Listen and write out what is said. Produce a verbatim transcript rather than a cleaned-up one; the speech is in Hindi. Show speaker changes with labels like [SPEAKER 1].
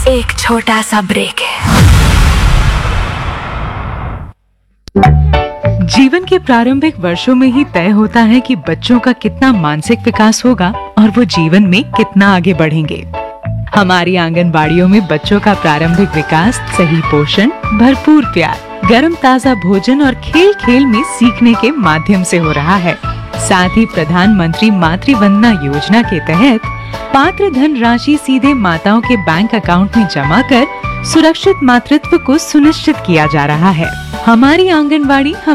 [SPEAKER 1] एक छोटा सा ब्रेक है।
[SPEAKER 2] जीवन के प्रारंभिक वर्षों में ही तय होता है कि बच्चों का कितना मानसिक विकास होगा और वो जीवन में कितना आगे बढ़ेंगे। हमारी आंगनबाड़ियों में बच्चों का प्रारंभिक विकास सही पोषण, भरपूर प्यार, गर्म ताजा भोजन और खेल खेल में सीखने के माध्यम से हो रहा है। साथ ही प्रधानमंत्री मातृ वंदना योजना के तहत पात्र धन राशि सीधे माताओं के बैंक अकाउंट में जमा कर सुरक्षित मातृत्व को सुनिश्चित किया जा रहा है। हमारी आंगनबाड़ी हम